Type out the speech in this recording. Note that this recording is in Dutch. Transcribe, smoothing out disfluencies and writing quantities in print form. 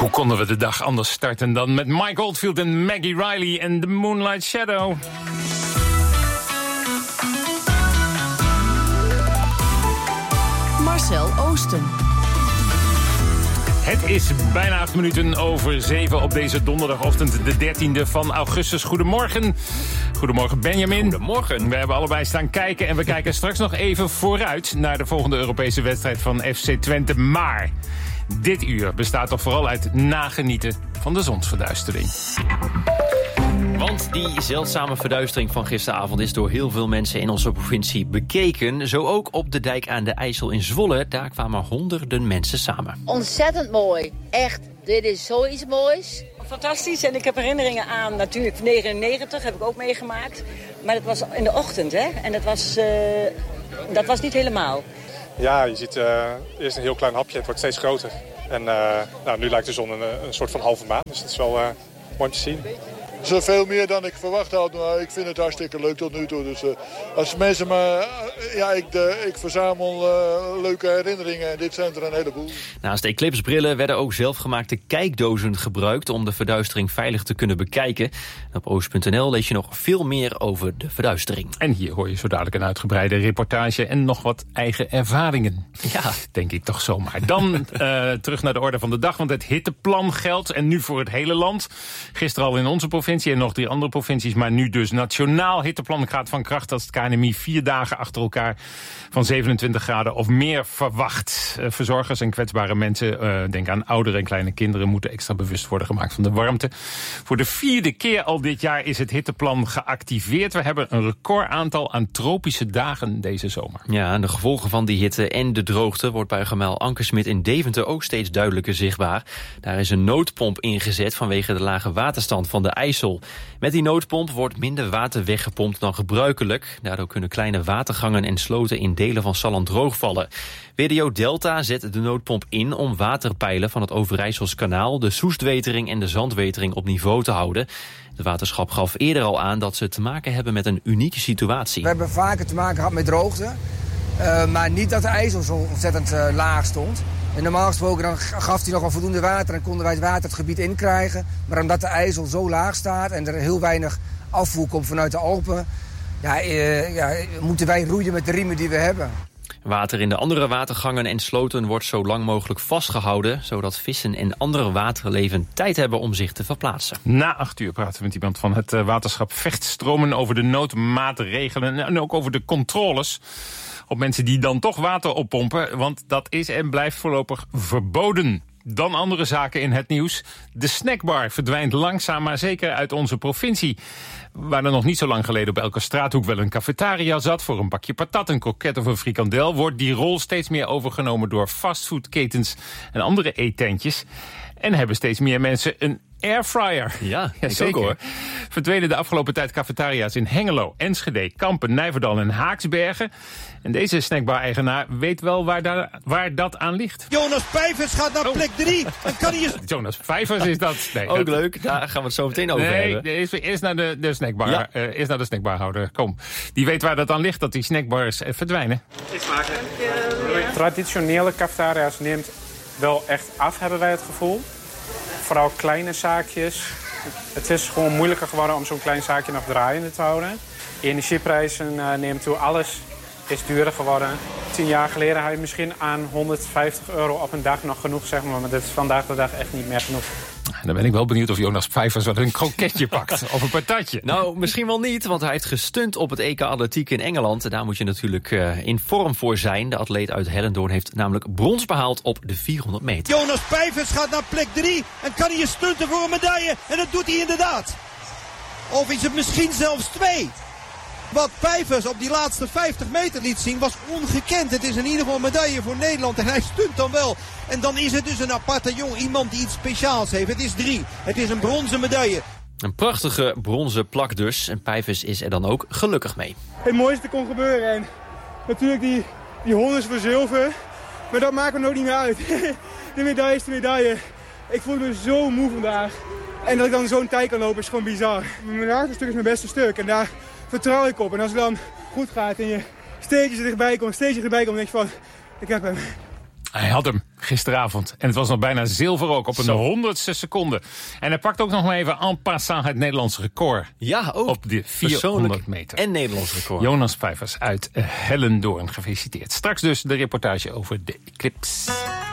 Hoe konden we de dag anders starten dan met Mike Oldfield en Maggie Riley en The Moonlight Shadow? Marcel Oosten. Het is bijna 8 minuten over 7 op deze donderdagochtend, de 13e van augustus. Goedemorgen. Goedemorgen Benjamin. Goedemorgen. We hebben allebei staan kijken en we kijken straks nog even vooruit naar de volgende Europese wedstrijd van FC Twente. Maar dit uur bestaat toch vooral uit nagenieten van de zonsverduistering. Want die zeldzame verduistering van gisteravond is door heel veel mensen in onze provincie bekeken. Zo ook op de dijk aan de IJssel in Zwolle. Daar kwamen honderden mensen samen. Ontzettend mooi. Echt, dit is zoiets moois. Fantastisch en ik heb herinneringen aan natuurlijk 99 heb ik ook meegemaakt. Maar dat was in de ochtend hè en dat was niet helemaal. Ja, je ziet eerst een heel klein hapje, het wordt steeds groter. En nu lijkt de zon een soort van halve maan, dus dat is wel mooi om te zien. Het is veel meer dan ik verwacht had, maar ik vind het hartstikke leuk tot nu toe. Dus als mensen maar... ik verzamel leuke herinneringen en dit zijn er een heleboel. Naast de eclipsebrillen werden ook zelfgemaakte kijkdozen gebruikt om de verduistering veilig te kunnen bekijken. En op oost.nl lees je nog veel meer over de verduistering. En hier hoor je zo dadelijk een uitgebreide reportage en nog wat eigen ervaringen. Ja, denk ik toch zomaar. Dan terug naar de orde van de dag, want het hitteplan geldt en nu voor het hele land. Gisteren al in onze provincie en nog 3 andere provincies, maar nu dus nationaal. Hitteplan gaat van kracht als het KNMI 4 dagen achter elkaar van 27 graden of meer verwacht. Verzorgers en kwetsbare mensen, denk aan ouderen en kleine kinderen, moeten extra bewust worden gemaakt van de warmte. Voor de 4e keer al dit jaar is het hitteplan geactiveerd. We hebben een recordaantal aan tropische dagen deze zomer. Ja, en de gevolgen van die hitte en de droogte wordt bij Gemaal Ankersmit in Deventer ook steeds duidelijker zichtbaar. Daar is een noodpomp ingezet vanwege de lage waterstand van de IJssel. Met die noodpomp wordt minder water weggepompt dan gebruikelijk. Daardoor kunnen kleine watergangen en sloten in delen van Salland droogvallen. WDO Delta zet de noodpomp in om waterpeilen van het Overijsselskanaal, de Soestwetering en de Zandwetering op niveau te houden. Het waterschap gaf eerder al aan dat ze te maken hebben met een unieke situatie. We hebben vaker te maken gehad met droogte, maar niet dat de IJssel zo ontzettend laag stond. En normaal gesproken dan gaf hij nog wel voldoende water en konden wij het water het gebied inkrijgen. Maar omdat de IJssel zo laag staat en er heel weinig afvoer komt vanuit de Alpen, moeten wij roeien met de riemen die we hebben. Water in de andere watergangen en sloten wordt zo lang mogelijk vastgehouden, zodat vissen en andere waterleven tijd hebben om zich te verplaatsen. Na 8 uur praten we met iemand van het waterschap Vechtstromen over de noodmaatregelen en ook over de controles op mensen die dan toch water oppompen, want dat is en blijft voorlopig verboden. Dan andere zaken in het nieuws. De snackbar verdwijnt langzaam maar zeker uit onze provincie. Waar er nog niet zo lang geleden op elke straathoek wel een cafetaria zat voor een bakje patat, een kroket of een frikandel, wordt die rol steeds meer overgenomen door fastfoodketens en andere eetentjes. En hebben steeds meer mensen een airfryer. Ja, zeker. Ook hoor. Verdwenen de afgelopen tijd cafetaria's in Hengelo, Enschede, Kampen, Nijverdal en Haaksbergen. En deze snackbar-eigenaar weet wel waar dat aan ligt. Jonas Pijvers gaat naar plek 3. En kan hij Jonas Pijvers is dat? Nee, ook leuk, daar gaan we het zo meteen over hebben. Nee, eerst naar de snackbar. Ja. Eerst naar de snackbarhouder. Kom, die weet waar dat aan ligt, dat die snackbars verdwijnen. Traditionele cafetaria's neemt wel echt af, hebben wij het gevoel. Vooral kleine zaakjes. Het is gewoon moeilijker geworden om zo'n klein zaakje nog draaiende te houden. Energieprijzen nemen toe, alles is duurder geworden. 10 jaar geleden had je misschien aan €150 op een dag nog genoeg, zeg maar dat is vandaag de dag echt niet meer genoeg. Dan ben ik wel benieuwd of Jonas Pijvers wel een kroketje pakt of een patatje. Nou, misschien wel niet, want hij heeft gestunt op het EK Atletiek in Engeland. En daar moet je natuurlijk in vorm voor zijn. De atleet uit Hellendoorn heeft namelijk brons behaald op de 400 meter. Jonas Pijvers gaat naar plek 3 en kan hij stunten voor een medaille. En dat doet hij inderdaad. Of is het misschien zelfs 2? Wat Pijvers op die laatste 50 meter liet zien was ongekend. Het is in ieder geval een medaille voor Nederland en hij stunt dan wel. En dan is het dus een aparte jongen, iemand die iets speciaals heeft. Het is 3. Het is een bronzen medaille. Een prachtige bronzen plak dus. En Pijvers is er dan ook gelukkig mee. Het mooiste kon gebeuren. En natuurlijk die 100 voor zilver. Maar dat maakt me ook niet meer uit. De medaille is de medaille. Ik voel me zo moe vandaag. En dat ik dan zo'n tijd kan lopen is gewoon bizar. Mijn laatste stuk is mijn beste stuk. En daar vertrouw ik op. En als het dan goed gaat en je steeds dichterbij komt, dan denk je van, ik heb hem. Hij had hem gisteravond. En het was nog bijna zilver ook op een 100ste seconde. En hij pakt ook nog maar even en passant het Nederlands record. Ja, ook. Op de 400 meter. En Nederlands record. Jonas Pfeifers uit Hellendoorn. Gefeliciteerd. Straks dus de reportage over de eclipse.